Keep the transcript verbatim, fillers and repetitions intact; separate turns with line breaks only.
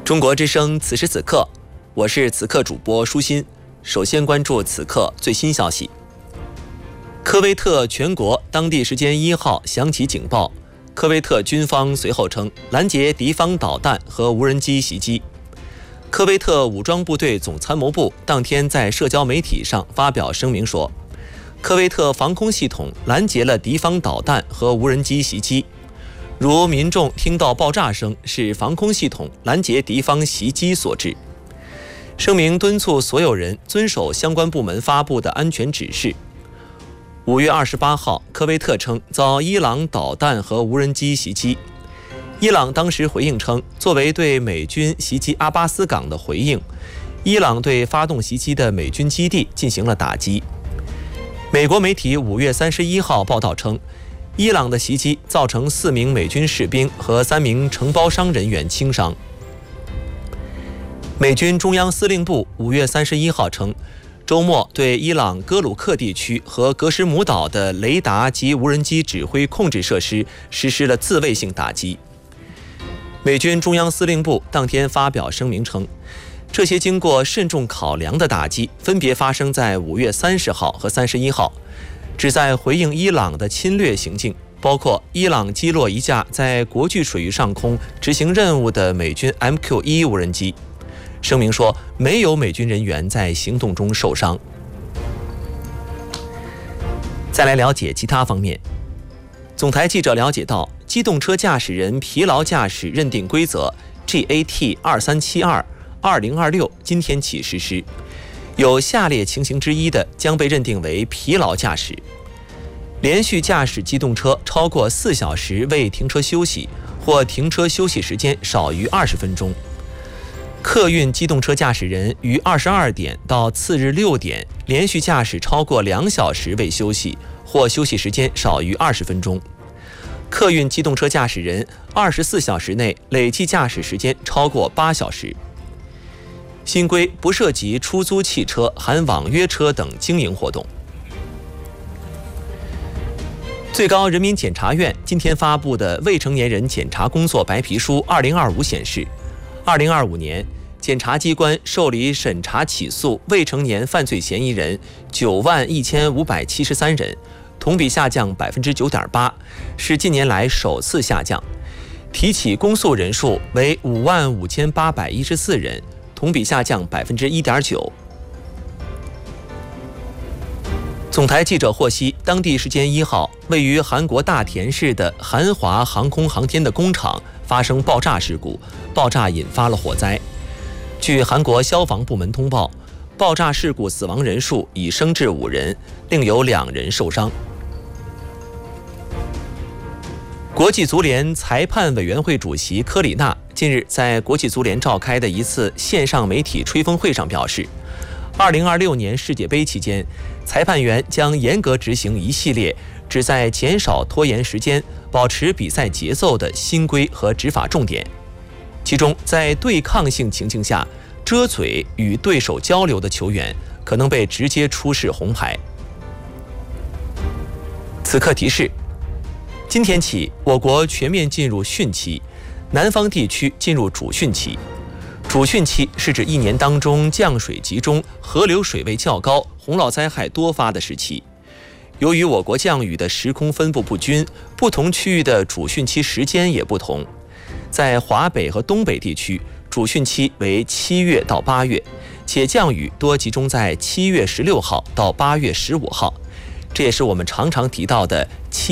中国之声此时此刻，我是此刻主播舒心。首先关注此刻最新消息。科威特全国当地时间一号响起警报，科威特军方随后称拦截敌方导弹和无人机袭击。科威特武装部队总参谋部当天在社交媒体上发表声明说，科威特防空系统拦截了敌方导弹和无人机袭击。如民众听到爆炸声，是防空系统拦截敌方袭击所致。声明敦促所有人遵守相关部门发布的安全指示。五月二十八号，科威特称遭伊朗导弹和无人机袭击。伊朗当时回应称，作为对美军袭击阿巴斯港的回应，伊朗对发动袭击的美军基地进行了打击。美国媒体五月三十一号报道称，伊朗的袭击造成四名美军士兵和三名承包商人员轻伤。美军中央司令部五月三十一号称，周末对伊朗戈鲁克地区和格什姆岛的雷达及无人机指挥控制设施实施了自卫性打击。美军中央司令部当天发表声明称，这些经过慎重考量的打击分别发生在五月三十号和三十一号，旨在回应伊朗的侵略行径，包括伊朗击落一架在国际水域上空执行任务的美军 M Q 一 无人机。声明说，没有美军人员在行动中受伤。再来了解其他方面。总台记者了解到，机动车驾驶人疲劳驾驶认定规则 G A T 二三七二 二零二六今天起实施，有下列情形之一的将被认定为疲劳驾驶：连续驾驶机动车超过四小时未停车休息，或停车休息时间少于二十分钟；客运机动车驾驶人于二十二点到次日六点连续驾驶超过两小时未休息，或休息时间少于二十分钟；客运机动车驾驶人二十四小时内累计驾驶时间超过八小时。新规不涉及出租汽车、含网约车等经营活动。最高人民检察院今天发布的未成年人检察工作白皮书二零二五显示，二零二五年检察机关受理审查起诉未成年犯罪嫌疑人九万一千五百七十三人，同比下降百分之九点八，是近年来首次下降。提起公诉人数为五万五千八百一十四人，同比下降百分之一点九。总台记者获悉，当地时间一号，位于韩国大田市的韩华航空航天的工厂发生爆炸事故，爆炸引发了火灾。据韩国消防部门通报，爆炸事故死亡人数已升至五人，另有两人受伤。国际足联裁判委员会主席科里纳近日在国际足联召开的一次线上媒体吹风会上表示，二零二六年世界杯期间，裁判员将严格执行一系列旨在减少拖延时间、保持比赛节奏的新规和执法重点。其中，在对抗性情境下遮嘴与对手交流的球员可能被直接出示红牌。此刻提示：今天起，我国全面进入汛期，南方地区进入主汛期。主汛期是指一年当中降水集中、河流水位较高、洪涝灾害多发的时期。由于我国降雨的时空分布不均，不同区域的主汛期时间也不同。在华北和东北地区，主汛期为七月到八月，且降雨多集中在七月十六号到八月十五号，这也是我们常常提到的七